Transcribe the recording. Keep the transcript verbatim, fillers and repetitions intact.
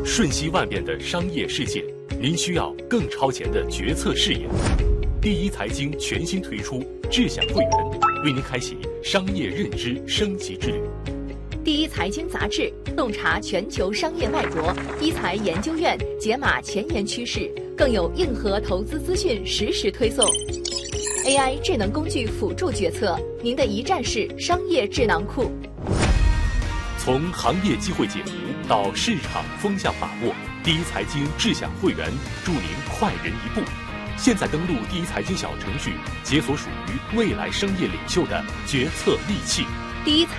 瞬息万变的商业世界，您需要更超前的决策视野。第一财经全新推出智享会员，为您开启商业认知升级之旅。 第一财经杂志洞察全球商业脉搏，一财研究院解码前沿趋势，更有硬核投资资讯实时推送。A I 智能工具辅助决策，您的一站式商业智囊库。 从行业机会解读到市场风向把握，第一财经智享会员助您快人一步。现在登录第一财经小程序，解锁属于未来商业领袖的决策利器。 第一